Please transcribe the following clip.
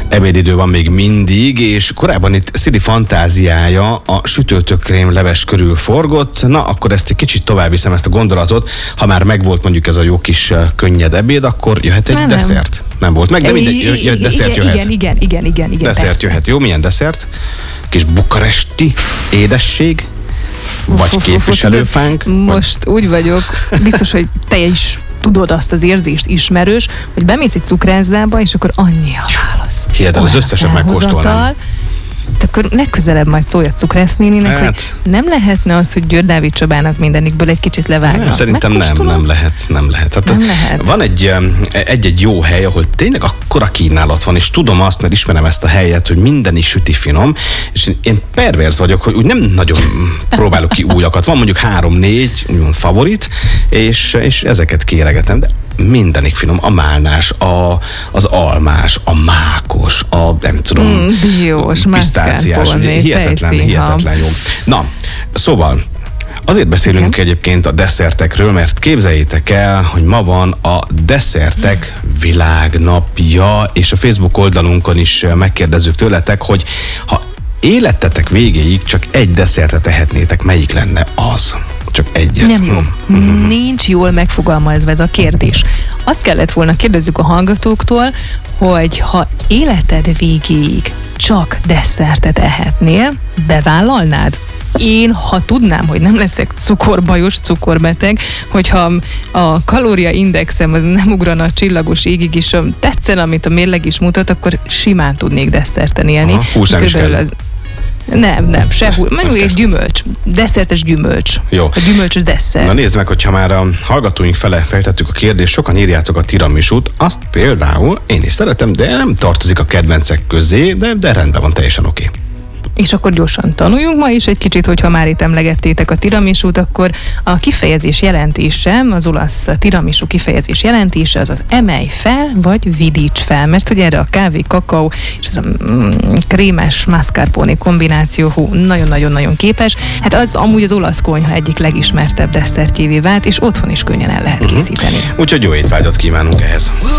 Ebédidő van még mindig, és korábban itt Szili fantáziája a sütőtökrém leves körül forgott. Na, akkor ezt egy kicsit tovább viszem, ezt a gondolatot. Ha már megvolt mondjuk ez a jó kis könnyed ebéd, akkor jöhet egy desszert. Nem volt meg, de mindegy, desszert jöhet. Igen. Desszert persze. Jöhet. Jó, milyen desszert? Kis bukaresti édesség? Vagy képviselőfánk? Most úgy vagyok, biztos, hogy te is tudod azt az érzést, ismerős, hogy bemész egy cukrászdába, és akkor annyi a választ. Hihetem, az összeset megkóstolnám. Akkor legközelebb majd szólj a cukrásznéninek, hogy nem lehetne az, hogy György Dávid Csabának mindenikből egy kicsit levágnak. Szerintem nem lehet. Hát nem lehet. Van egy jó hely, ahol tényleg akkora kínálat van, és tudom azt, mert ismerem ezt a helyet, hogy minden is süti finom, és én perverz vagyok, hogy úgy nem nagyon próbálok ki újakat. Van mondjuk 3-4 favorit, és ezeket kéregetem, de mindenik finom. A málnás, az almás, a mákos, a nem tudom, diós, pisztáciás, hihetetlen jó. Na, szóval azért beszélünk egyébként a desszertekről, mert képzeljétek el, hogy ma van a desszertek világnapja, és a Facebook oldalunkon is megkérdezzük tőletek, hogy ha életetek végéig csak egy desszertet ehetnétek, melyik lenne az? Csak egyet. Nem jó. Nincs jól megfogalmazva ez a kérdés. Azt kellett volna kérdezzük a hallgatóktól, hogy ha életed végéig csak desszertet ehetnél, bevállalnád? Én, ha tudnám, hogy nem leszek cukorbajos, cukorbeteg, hogyha a kalóriaindexem nem ugrana a csillagos égig, és tetszene, amit a mérleg is mutat, akkor simán tudnék desszerten élni. Hús nem is kell. Nem, sehol. Mondjuk egy gyümölcs, desszertes gyümölcs. Jó. A gyümölcsös desszert. Na nézd meg, hogyha már a hallgatóink fele feltettük a kérdést, sokan írjátok a tiramisút, azt például én is szeretem, de nem tartozik a kedvencek közé, de rendben van, teljesen oké. És akkor gyorsan tanuljunk ma is egy kicsit, hogyha már itt emlegettétek a tiramisút, akkor a kifejezés jelentése, az olasz tiramisu kifejezés jelentése az emelj fel, vagy vidíts fel, mert hogy erre a kávé, kakaó és az a krémes mascarpone kombináció nagyon-nagyon-nagyon képes. Hát az amúgy az olasz konyha egyik legismertebb desszertjévé vált, és otthon is könnyen el lehet készíteni. Úgyhogy jó étvágyat kívánunk ehhez.